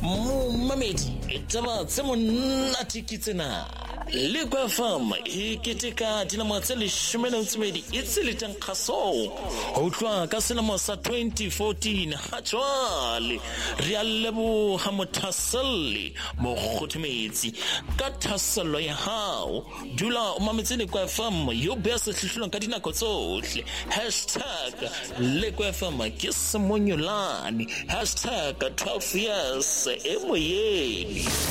Mamedi, taba tse monate ke tsena. Lekwa Farm e keteka dinamo tse 12 e tseletseng kgaso ho tloha ka selemo sa 2014 ha jwale re a leboha mothaseli mo kgothometsi ka thaselo ya hao. Dula o mametse Lekwa Farm yo beha sehlohlolong ka dinako tsohle #Lekwa Farm ke semonyolane #12 years e moyeni.